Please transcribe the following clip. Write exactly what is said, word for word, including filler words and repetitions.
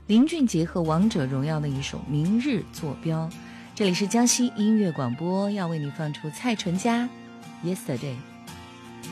林俊杰和王者荣耀的一首《明日坐标》。这里是江西音乐广播，要为你放出蔡淳佳 Yesterday。